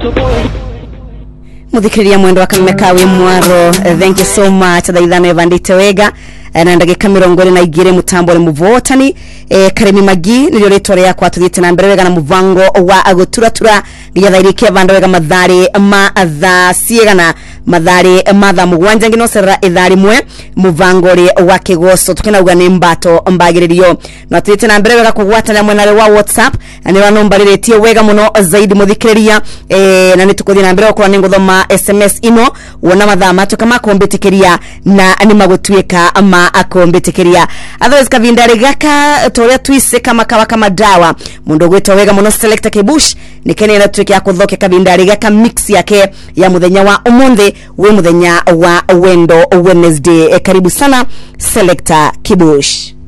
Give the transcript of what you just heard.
Muthikiriria mwendo wa kamekawe mwaro. Thank you so much. Thaithano Evandite Wega na ndagika 22 mutambo le muvotani Karemi Magi nilio ritwa yakwa tuthite na mbere wega na muvango wa aguturatura nginya thairike Evanda Wega mathari matha ciegana mathari matha mugwanja ngino serra ithari mwe muvango ri wa kigoso tukinauga ni mbato mbagiririo na tuthite na mbere wega kugwatana mwenare wa WhatsApp ni wa number riretie wega muno zaidi muthikiriria na nitukuthina na mbere kwa ninguthoma SMS ino wona matha matuka makombetikiria na ani magutwika akombetikiria otherwise kavindari gaka toria twise kama dawa mundu gwetwa wega muno Selector Kibush nikene na twike yakuthoke kavindari gaka mix yake ya muthenya wa umuthi we muthenya wa wendo Wednesday karibu sana Selector Kibush.